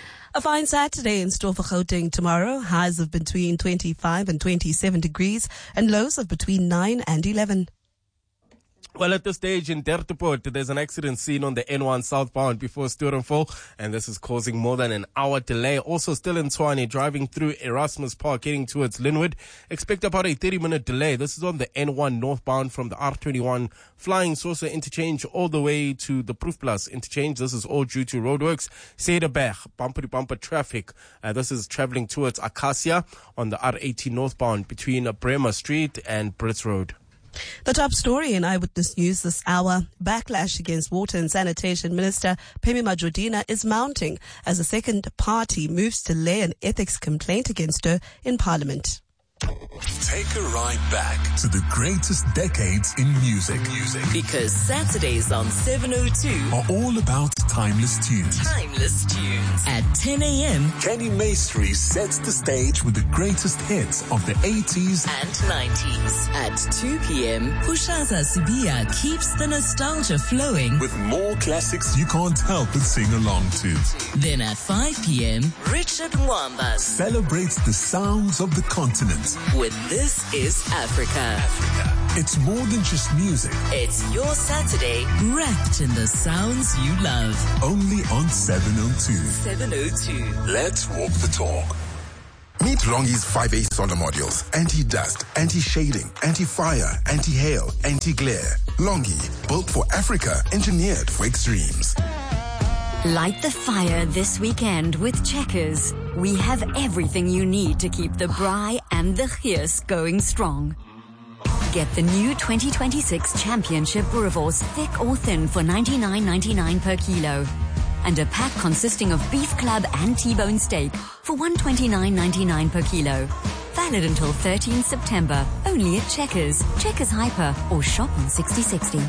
A fine Saturday in store for Gauteng tomorrow. Highs of between 25 and 27 degrees and lows of between 9 and 11. Well, at this stage in Derteport, there's an accident scene on the N1 southbound before Sturenville, and this is causing more than an hour delay. Also still in Tshwane, driving through Erasmus Park, heading towards Linwood. Expect about a 30-minute delay. This is on the N1 northbound from the R21 Flying Saucer interchange all the way to the Proof Plus interchange. This is all due to roadworks. Cederberg, bumper-to-bumper traffic. This is traveling towards Acacia on the R18 northbound between Bremer Street and Brits Road. The top story in Eyewitness News this hour, backlash against Water and Sanitation Minister Phemi Majodina is mounting as a second party moves to lay an ethics complaint against her in Parliament. Take a ride back to the greatest decades in music. Because Saturdays on 702 are all about timeless tunes. At 10 a.m., Kenny Maestri sets the stage with the greatest hits of the 80s and 90s. At 2 p.m., Pushaza Sibia keeps the nostalgia flowing with more classics you can't help but sing along to. Then at 5 p.m., Richard Mwamba celebrates the sounds of the continent with This Is Africa. It's more than just music. It's your Saturday wrapped in the sounds you love. Only on 702. 702. Let's walk the talk. Meet Longi's 5A solar modules. Anti-dust, anti-shading, anti-fire, anti-hail, anti-glare. Longi, built for Africa, engineered for extremes. Light the fire this weekend with Checkers. We have everything you need to keep the braai and the geus going strong. Get the new 2026 Championship Boerewors thick or thin for $99.99 per kilo. And a pack consisting of beef club and T-bone steak for $129.99 per kilo. Valid until 13 September. Only at Checkers, Checkers Hyper, or shop on 6060.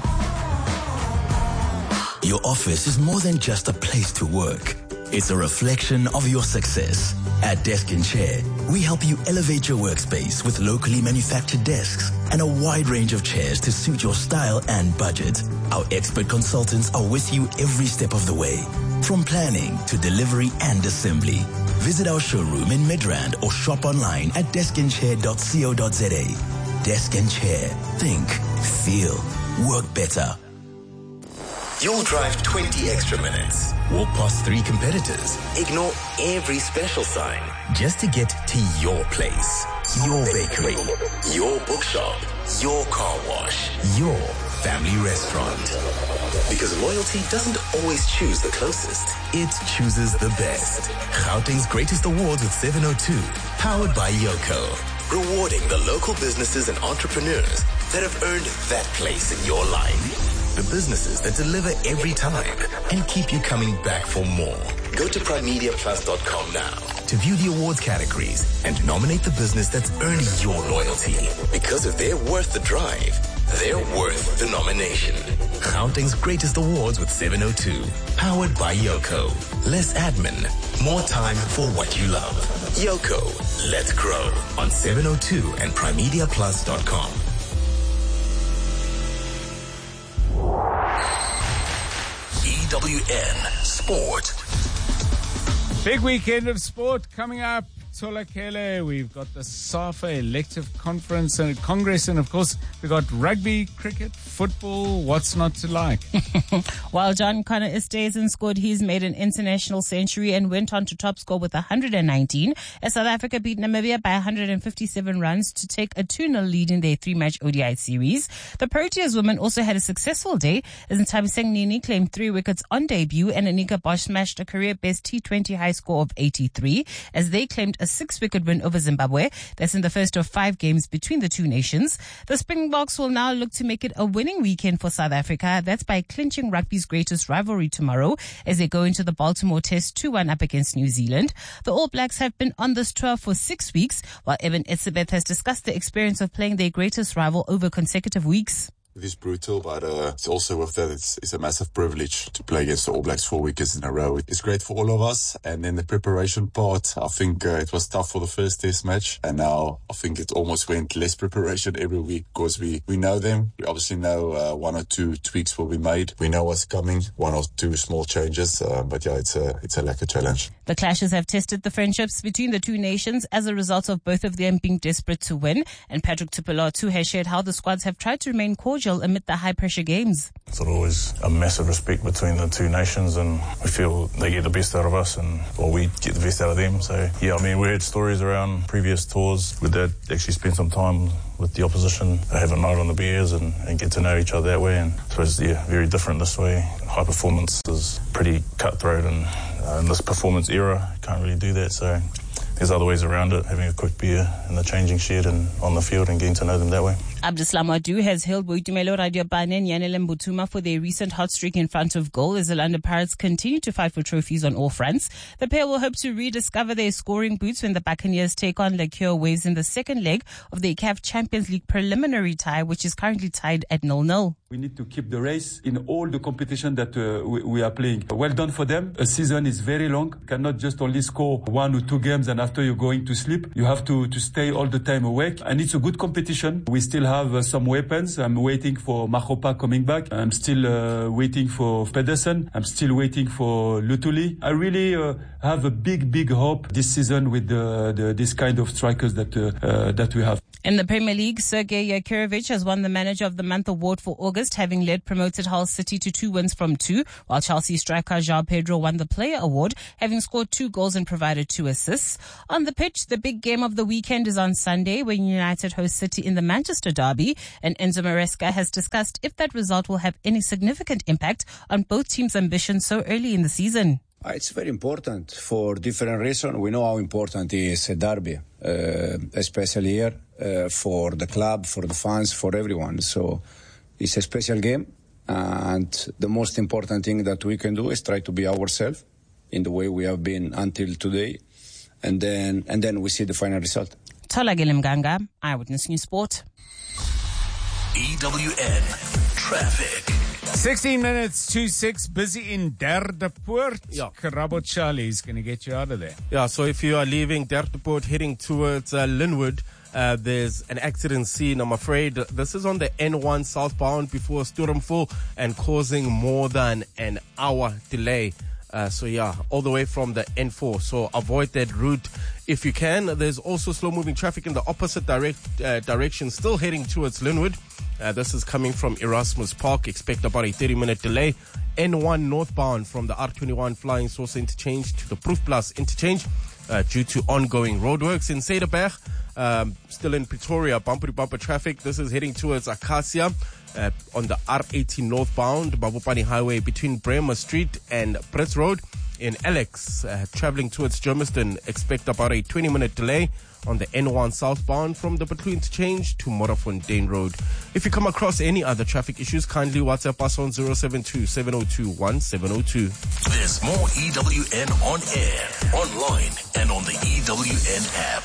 Your office is more than just a place to work. It's a reflection of your success. At Desk & Chair, we help you elevate your workspace with locally manufactured desks and a wide range of chairs to suit your style and budget. Our expert consultants are with you every step of the way, from planning to delivery and assembly. Visit our showroom in Midrand or shop online at deskandchair.co.za. Desk & Chair. Think, feel, work better. You'll drive 20 extra minutes, walk past 3 competitors, ignore every special sign, just to get to your place, your bakery, your bookshop, your car wash, your family restaurant. Because loyalty doesn't always choose the closest, it chooses the best. Gauteng's Greatest Awards with 702, powered by Yoko. Rewarding the local businesses and entrepreneurs that have earned that place in your life. The businesses that deliver every time and keep you coming back for more. Go to primemediaplus.com now to view the awards categories and nominate the business that's earned your loyalty. Because if they're worth the drive, they're worth the nomination. Gauteng's Greatest Awards with 702. Powered by Yoko. Less admin, more time for what you love. Yoko, let's grow on 702 and primemediaplus.com. EWN Sport. Big weekend of sport coming up. Tolakele, we've got the SAFA elective conference and congress, and of course we've got rugby, cricket, football. What's not to like? While John Connor Esterhuizen scored his maiden international century and went on to top score with 119, as South Africa beat Namibia by 157 runs to take a 2-0 lead in their 3-match ODI series. The Proteas women also had a successful day as Nthabiseng Nini claimed 3 wickets on debut and Anika Bosch smashed a career best T20 high score of 83 as they claimed a 6-wicket win over Zimbabwe. That's in the first of 5 games between the two nations. The Springboks will now look to make it a winning weekend for South Africa. That's by clinching rugby's greatest rivalry tomorrow as they go into the Baltimore Test 2-1 up against New Zealand. The All Blacks have been on this tour for 6 weeks, while Evan Etzebeth has discussed the experience of playing their greatest rival over consecutive weeks. It is brutal, but it's also with that, it's a massive privilege to play against the All Blacks 4 weekends in a row. It's great for all of us. And then the preparation part, I think it was tough for the first test match. And now I think it almost went less preparation every week because we know them. We obviously know 1 or 2 tweaks will be made. We know what's coming, 1 or 2 small changes. But yeah, it's a like a challenge. The clashes have tested the friendships between the two nations as a result of both of them being desperate to win. And Patrick Tupelo too has shared how the squads have tried to remain cordial amid the high-pressure games. It's always a massive respect between the two nations, and we feel they get the best out of us and we get the best out of them. So yeah, I mean, we heard stories around previous tours where they'd actually spend some time with the opposition, have a night on the beers and get to know each other that way. And so it's very different this way. High performance is pretty cutthroat, and in this performance era, you can't really do that. So there's other ways around it, having a quick beer in the changing shed and on the field and getting to know them that way. Abdeslam Adu has hailed Boitumelo Radiopane and Yanele Mbutuma for their recent hot streak in front of goal as the Orlando Pirates continue to fight for trophies on all fronts. The pair will hope to rediscover their scoring boots when the Buccaneers take on Lekio Waves in the second leg of the CAF Champions League preliminary tie, which is currently tied at 0-0. We need to keep the race in all the competition that we are playing. Well done for them. A season is very long. You cannot just only score 1 or 2 games and after you're going to sleep. You have to stay all the time awake. And it's a good competition. We still have some weapons. I'm waiting for Mahopa coming back. I'm still waiting for Pedersen. I'm still waiting for Lutuli. I really have a big hope this season with this kind of strikers that we have. In the Premier League, Sergei Yakirovich has won the Manager of the Month award for August, having led promoted Hull City to 2 wins from 2, while Chelsea striker João Pedro won the Player Award, having scored 2 goals and provided 2 assists. On the pitch, the big game of the weekend is on Sunday, when United host City in the Manchester derby, and Enzo Maresca has discussed if that result will have any significant impact on both teams' ambitions so early in the season. It's very important for different reasons. We know how important it is a derby, especially here, for the club, for the fans, for everyone. So it's a special game. And the most important thing that we can do is try to be ourselves in the way we have been until today. And then we see the final result. Tola Gilimganga, Eyewitness News Sport. EWN Traffic. 16 minutes to 6, busy in Derdepoort. Yeah. Karabo Charlie is going to get you out of there. Yeah, so if you are leaving Derdepoort heading towards Linwood, there's an accident scene. I'm afraid this is on the N1 southbound before Sturmvul and causing more than an hour delay. So yeah, all the way from the N4. So avoid that route if you can. There's also slow-moving traffic in the opposite direction, still heading towards Linwood. This is coming from Erasmus Park. Expect about a 30-minute delay. N1 northbound from the R21 Flying Saucer interchange to the Proof Plus interchange due to ongoing roadworks. In Cederberg, still in Pretoria, bumper-to-bumper traffic. This is heading towards Acacia on the R18 northbound, Babupani Highway between Bremer Street and Brits Road. In Alex, traveling towards Germiston, expect about a 20-minute delay on the N1 southbound from the Batu interchange to Morafontein Road. If you come across any other traffic issues, kindly WhatsApp us on 072-702-1702. There's more EWN on air, online, and on the EWN app.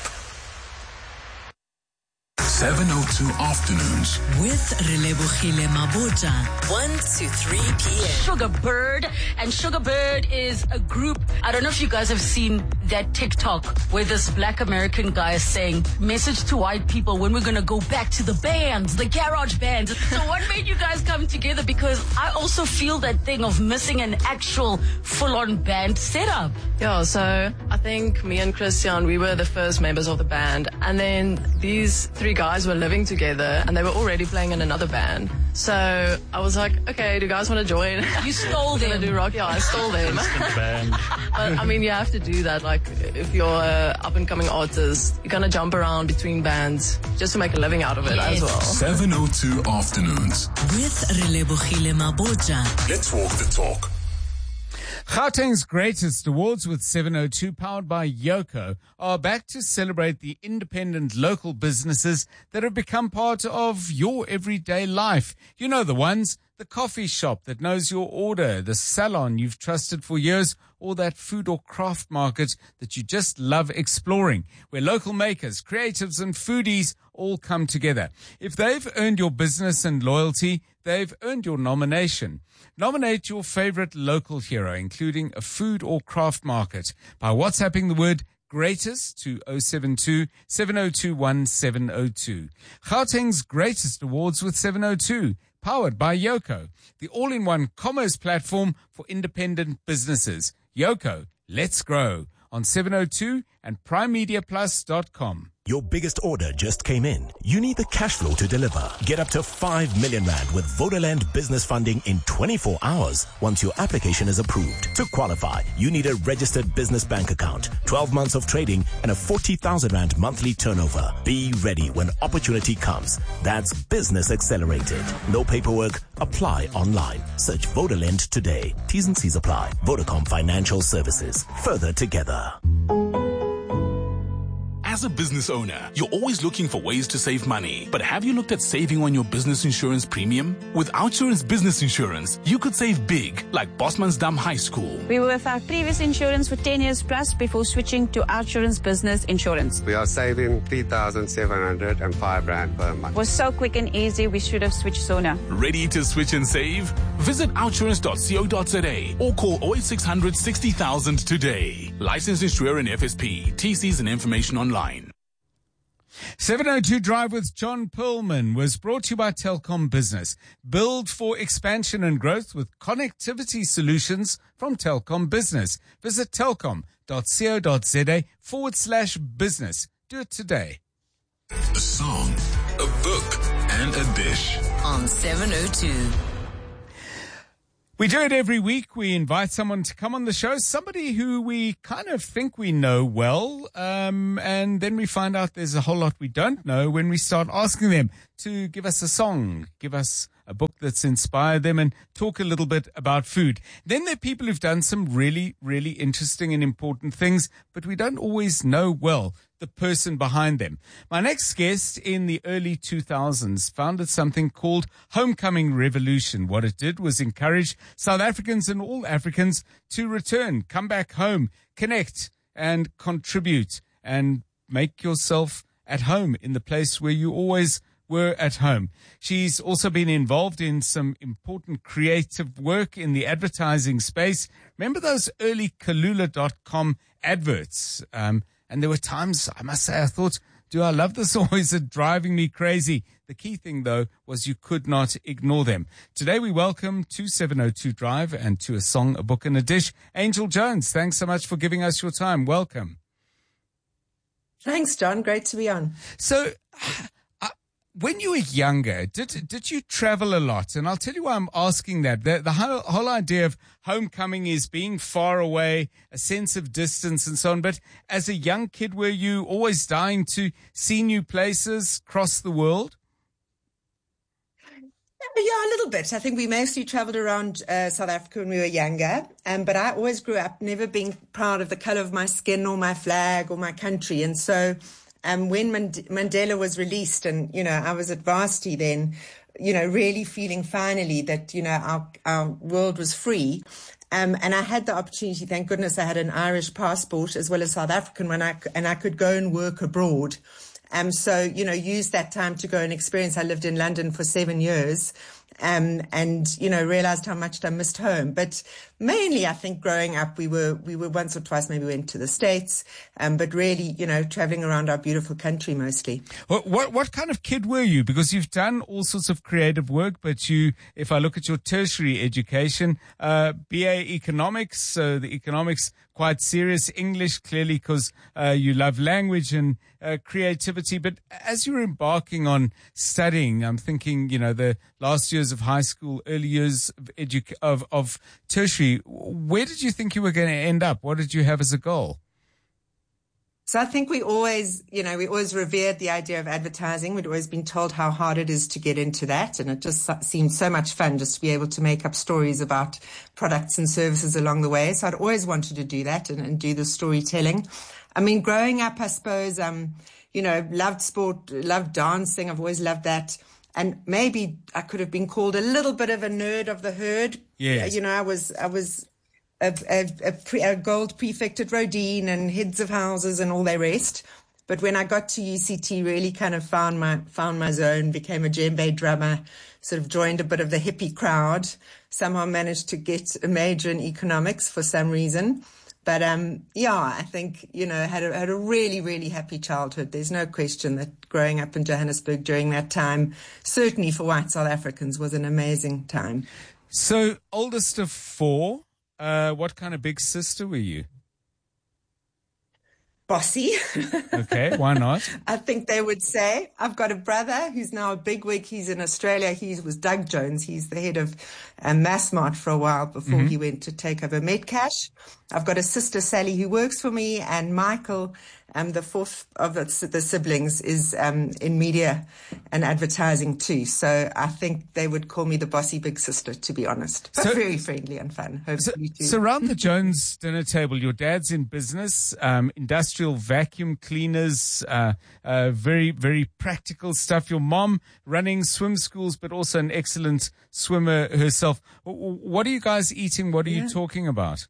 702 Afternoons with Relebohile Mabota, 1 to 3 p.m. Sugar Bird, and Sugar Bird is a group. I don't know if you guys have seen that TikTok where this black American guy is saying, message to white people when we're going to go back to the bands, the garage bands. So what made you guys come together? Because I also feel that thing of missing an actual full-on band setup. Yeah, so I think me and Christian, we were the first members of the band, and then these 3 guys were living together and they were already playing in another band. So I was like, okay, do you guys want to join? You stole them. Do rock? Yeah, I stole them. Band. But I mean, you have to do that. Like, if you're an up-and-coming artist, you kind of jump around between bands just to make a living out of it as well. 702 Afternoons with Relebohile Mabota. Let's walk the talk. Gauteng's Greatest Awards with 702, powered by Yoko, are back to celebrate the independent local businesses that have become part of your everyday life. You know the ones, the coffee shop that knows your order, the salon you've trusted for years, or that food or craft market that you just love exploring, where local makers, creatives and foodies all come together. If they've earned your business and loyalty, they've earned your nomination. Nominate your favorite local hero, including a food or craft market, by WhatsApping the word Greatest to 072-702-1702. Gauteng's Greatest Awards with 702, powered by Yoko, the all-in-one commerce platform for independent businesses. Yoko, let's grow, on 702 and primemediaplus.com. Your biggest order just came in. You need the cash flow to deliver. Get up to 5 million rand with Vodaland business funding in 24 hours once your application is approved. To qualify, you need a registered business bank account, 12 months of trading, and a 40,000 rand monthly turnover. Be ready when opportunity comes. That's Business Accelerated. No paperwork. Apply online. Search Vodaland today. T's and C's apply. Vodacom Financial Services. Further together. As a business owner, you're always looking for ways to save money. But have you looked at saving on your business insurance premium? With OUTsurance Business Insurance, you could save big, like Bosmansdam High School. We were with our previous insurance for 10 years plus before switching to OUTsurance Business Insurance. We are saving 3,705 Rand per month. It was so quick and easy, we should have switched sooner. Ready to switch and save? Visit outsurance.co.za or call 0800 60,000 today. Licensed insurer and FSP. TCs and information online. 702 Drive with John Perlman was brought to you by Telkom Business. Build for expansion and growth with connectivity solutions from Telkom Business. Visit telkom.co.za/business. Do it today. A song, a book, and a dish. On 702. We do it every week. We invite someone to come on the show, somebody who we kind of think we know well, and then we find out there's a whole lot we don't know when we start asking them to give us a song, give us a book that's inspired them, and talk a little bit about food. Then there are people who've done some really, really interesting and important things, but we don't always know well the person behind them. My next guest in the early 2000s founded something called Homecoming Revolution. What it did was encourage South Africans and all Africans to return, come back home, connect and contribute and make yourself at home in the place where you always were at home. She's also been involved in some important creative work in the advertising space. Remember those early Kalula.com adverts? And there were times, I must say, I thought, do I love this or is it driving me crazy? The key thing, though, was you could not ignore them. Today, we welcome to 702 Drive and to A Song, a Book and a Dish, Angel Jones. Thanks so much for giving us your time. Welcome. Thanks, John. Great to be on. So, when you were younger, did you travel a lot? And I'll tell you why I'm asking that. The whole idea of homecoming is being far away, a sense of distance and so on. But as a young kid, were you always dying to see new places, cross the world? Yeah, a little bit. I think we mostly traveled around South Africa when we were younger. But I always grew up never being proud of the color of my skin or my flag or my country. And so when Mandela was released and, I was at varsity then, really feeling finally that, our world was free. And I had the opportunity, thank goodness I had an Irish passport as well as South African and I could go and work abroad. So, use that time to go and experience. I lived in London for 7 years. And realized how much I missed home. But mainly, I think growing up, we were once or twice maybe went to the States, but really, traveling around our beautiful country mostly. What kind of kid were you? Because you've done all sorts of creative work, but if I look at your tertiary education, BA Economics, so the economics quite serious, English clearly because you love language and creativity. But as you were embarking on studying, I'm thinking, the last years of high school, early years of tertiary, where did you think you were going to end up? What did you have as a goal? So I think we always revered the idea of advertising. We'd always been told how hard it is to get into that. And it just seemed so much fun just to be able to make up stories about products and services along the way. So I'd always wanted to do that and do the storytelling. I mean, growing up, I suppose, loved sport, loved dancing. I've always loved that. And maybe I could have been called a little bit of a nerd of the herd. Yes. I was a gold prefect at Rodin and heads of houses and all the rest. But when I got to UCT, really kind of found my zone, became a djembe drummer, sort of joined a bit of the hippie crowd, somehow managed to get a major in economics for some reason. But, I think, had a really, really happy childhood. There's no question that growing up in Johannesburg during that time, certainly for white South Africans, was an amazing time. So, oldest of four, what kind of big sister were you? Bossy. Okay, why not? I think they would say. I've got a brother who's now a bigwig. He's in Australia. He was Doug Jones. He's the head of Massmart for a while before he went to take over Metcash. I've got a sister, Sally, who works for me, and Michael, The fourth of the siblings is in media and advertising too. So I think they would call me the bossy big sister, to be honest. But very friendly and fun. So around the Jones dinner table, your dad's in business, industrial vacuum cleaners, very, very practical stuff. Your mom running swim schools, but also an excellent swimmer herself. What are you guys eating? What are you talking about?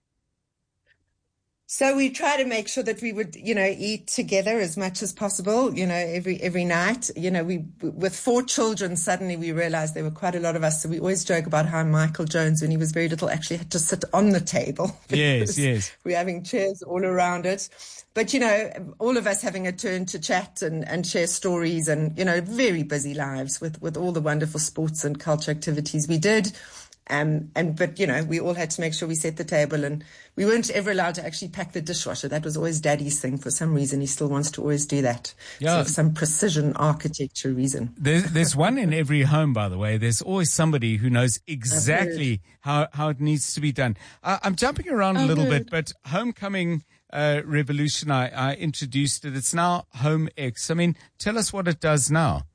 So we try to make sure that we would, eat together as much as possible, every night. With 4 children, suddenly we realized there were quite a lot of us. So we always joke about how Michael Jones, when he was very little, actually had to sit on the table. Yes. We're having chairs all around it. But, all of us having a turn to chat and share stories and, very busy lives with all the wonderful sports and culture activities we did. But we all had to make sure we set the table, and we weren't ever allowed to actually pack the dishwasher. That was always Daddy's thing. For some reason, he still wants to always do that. Yeah. So for some precision architecture reason. There's one in every home, by the way. There's always somebody who knows exactly how it needs to be done. I'm jumping around a little bit, but Homecoming Revolution, I introduced it. It's now Home X. I mean, tell us what it does now.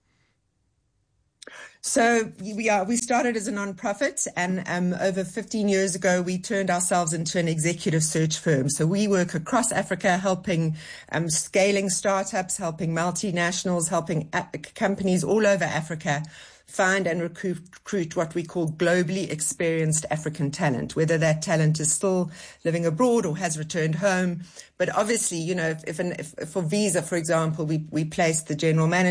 So we started as a non-profit, and over 15 years ago, we turned ourselves into an executive search firm. So we work across Africa, helping scaling startups, helping multinationals, helping companies all over Africa find and recruit what we call globally experienced African talent, whether that talent is still living abroad or has returned home. But obviously, if for Visa, for example, we placed the general manager